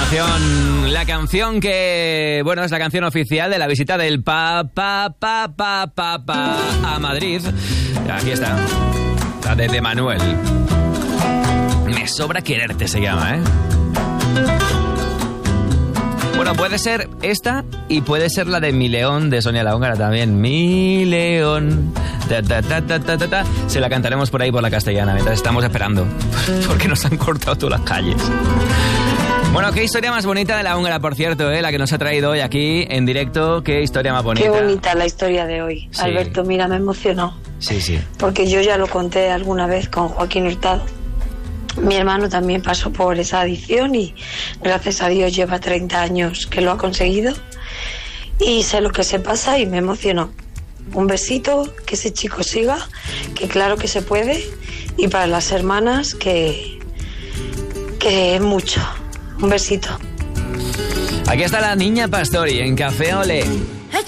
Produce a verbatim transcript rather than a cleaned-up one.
canción, la canción que, bueno, es la canción oficial de la visita del pa, pa, pa, pa, pa, pa a Madrid. Aquí está, la de, de Manuel. Me sobra quererte se llama, ¿eh? Bueno, puede ser esta y puede ser la de Mi León de Sonia la Húngara también. Mi León. Ta, ta, ta, ta, ta, ta, ta. Se la cantaremos por ahí por la castellana mientras estamos esperando. Porque nos han cortado todas las calles. Bueno, qué historia más bonita de la húngara, por cierto, ¿eh? La que nos ha traído hoy aquí en directo. Qué historia más bonita. Qué bonita la historia de hoy. Sí. Alberto, mira, me emocionó. Sí, sí. Porque yo ya lo conté alguna vez con Joaquín Hurtado. Mi hermano también pasó por esa adicción y gracias a Dios lleva treinta años que lo ha conseguido. Y sé lo que se pasa y me emocionó. Un besito, que ese chico siga, que claro que se puede. Y para las hermanas, que, que es mucho. Un besito. Aquí está la niña Pastori en Café Olé.